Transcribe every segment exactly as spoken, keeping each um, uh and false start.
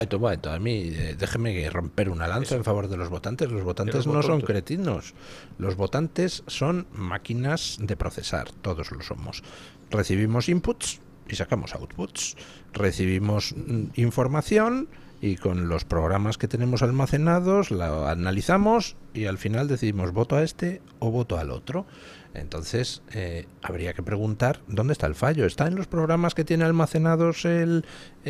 Momento, un momento, a mí eh, déjeme romper una lanza en favor de los votantes. Los votantes no son cretinos. Los votantes son máquinas de procesar, todos lo somos. Recibimos inputs y sacamos outputs. Recibimos mm, información y con los programas que tenemos almacenados la analizamos y al final decidimos voto a este o voto al otro. Entonces eh, habría que preguntar dónde está el fallo. ¿Está en los programas que tiene almacenados el,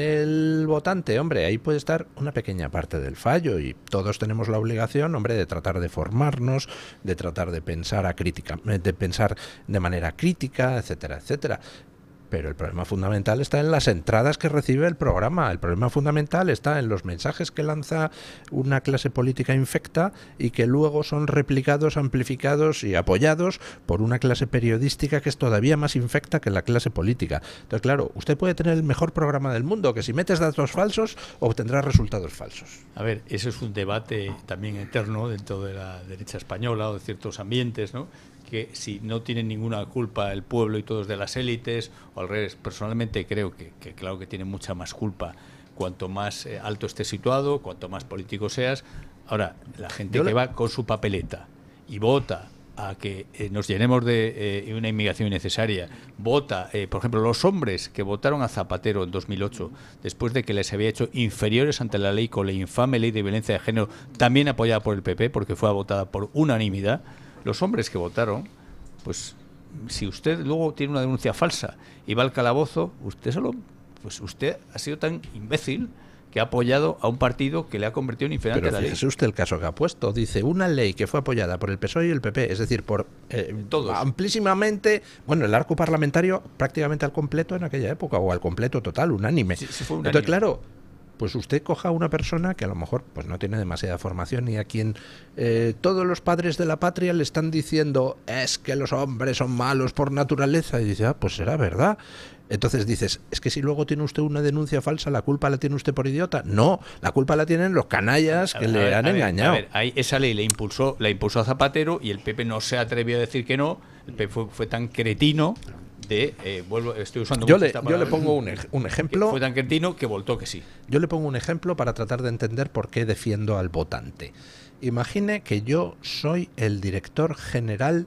el votante? Hombre, ahí puede estar una pequeña parte del fallo y todos tenemos la obligación, hombre, de tratar de formarnos, de tratar de pensar a crítica, de pensar de manera crítica, etcétera, etcétera. Pero el problema fundamental está en las entradas que recibe el programa. El problema fundamental está en los mensajes que lanza una clase política infecta y que luego son replicados, amplificados y apoyados por una clase periodística que es todavía más infecta que la clase política. Entonces, claro, usted puede tener el mejor programa del mundo, que si metes datos falsos obtendrás resultados falsos. A ver, eso es un debate también eterno dentro de la derecha española o de ciertos ambientes, ¿no? Que si no tienen ninguna culpa el pueblo y todos de las élites, o al revés. Personalmente creo que, que claro que tienen mucha más culpa cuanto más eh, alto estés situado, cuanto más político seas. Ahora, la gente Yo que le... va con su papeleta y vota a que eh, nos llenemos de eh, una inmigración innecesaria, vota, eh, por ejemplo, los hombres que votaron a Zapatero en dos mil ocho, después de que les había hecho inferiores ante la ley con la infame ley de violencia de género, también apoyada por el P P, porque fue votada por unanimidad. Los hombres que votaron, pues si usted luego tiene una denuncia falsa y va al calabozo, usted solo, pues usted ha sido tan imbécil que ha apoyado a un partido que le ha convertido en inferior ante la ley. Pero fíjese usted el caso que ha puesto. Dice, una ley que fue apoyada por el P S O E y el P P, es decir, por eh, todos, amplísimamente, bueno, el arco parlamentario prácticamente al completo en aquella época, o al completo total, unánime. Sí, sí fue unánime. Entonces, claro, pues usted coja a una persona que a lo mejor pues no tiene demasiada formación y a quien eh, todos los padres de la patria le están diciendo es que los hombres son malos por naturaleza, y dice, ah, pues será verdad. Entonces dices, es que si luego tiene usted una denuncia falsa, ¿la culpa la tiene usted por idiota? No, la culpa la tienen los canallas que a ver, le a ver, han a ver, engañado. A ver, ahí, esa ley la impulsó, la impulsó a Zapatero y el P P no se atrevió a decir que no. El P P fue, fue tan cretino de, eh, vuelvo, estoy usando yo mucho le, esta yo le pongo un, ej un ejemplo. Fue tan cretino que voltó que sí. Yo le pongo un ejemplo para tratar de entender por qué defiendo al votante. Imagine que yo soy el director general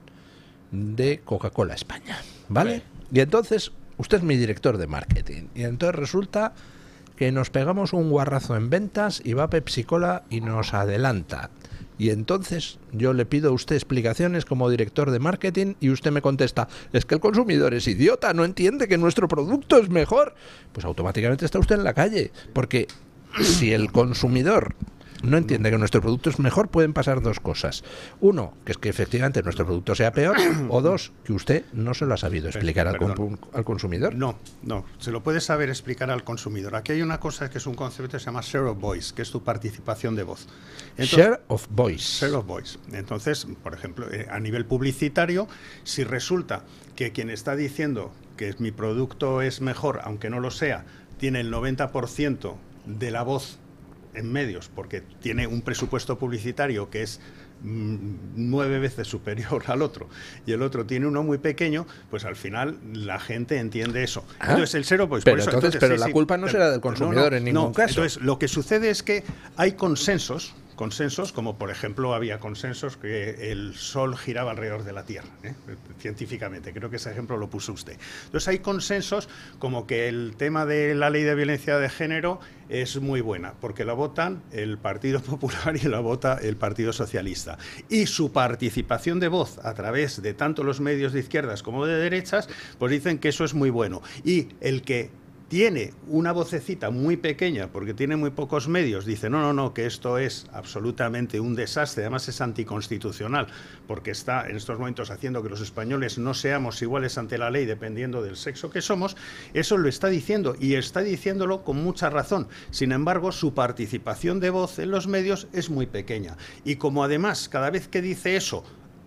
de Coca-Cola España, ¿vale? Okay. Y entonces usted es mi director de marketing. Y entonces resulta que nos pegamos un guarrazo en ventas y va Pepsi-Cola y nos adelanta. Y entonces yo le pido a usted explicaciones como director de marketing y usted me contesta, es que el consumidor es idiota, no entiende que nuestro producto es mejor. Pues automáticamente está usted en la calle, porque si el consumidor no entiende que nuestro producto es mejor, pueden pasar dos cosas. Uno, que es que efectivamente nuestro producto sea peor, o dos, que usted no se lo ha sabido explicar al, con, al consumidor. No, no, se lo puede saber explicar al consumidor. Aquí hay una cosa que es un concepto que se llama share of voice, que es tu participación de voz. Entonces, share of voice. Share of voice. Entonces, por ejemplo, eh, a nivel publicitario, si resulta que quien está diciendo que mi producto es mejor, aunque no lo sea, tiene el noventa por ciento de la voz en medios, porque tiene un presupuesto publicitario que es mm, nueve veces superior al otro, y el otro tiene uno muy pequeño, pues al final la gente entiende eso. ¿Ah? Entonces el cero, pues pero por eso, entonces, entonces, pero sí, la sí, culpa no pero, será del consumidor no, no, en ningún no. caso. Entonces lo que sucede es que hay consensos, consensos, como por ejemplo había consensos que el Sol giraba alrededor de la Tierra, ¿eh? científicamente, creo que ese ejemplo lo puso usted. Entonces hay consensos como que el tema de la ley de violencia de género es muy buena, porque la votan el Partido Popular y la vota el Partido Socialista. Y su participación de voz a través de tanto los medios de izquierdas como de derechas, pues dicen que eso es muy bueno. Y el que tiene una vocecita muy pequeña porque tiene muy pocos medios, dice no, no, no, que esto es absolutamente un desastre, además es anticonstitucional porque está en estos momentos haciendo que los españoles no seamos iguales ante la ley dependiendo del sexo que somos. Eso lo está diciendo y está diciéndolo con mucha razón. Sin embargo, su participación de voz en los medios es muy pequeña y como además cada vez que dice eso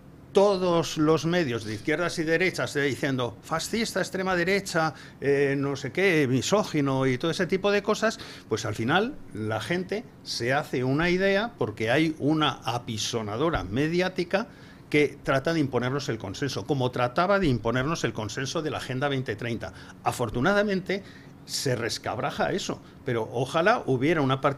todos los medios de izquierdas y derechas diciendo fascista, extrema derecha, eh, no sé qué, misógino y todo ese tipo de cosas, pues al final la gente se hace una idea porque hay una apisonadora mediática que trata de imponernos el consenso, como trataba de imponernos el consenso de la Agenda veinte treinta. Afortunadamente, se rescabraja eso. Pero ojalá hubiera una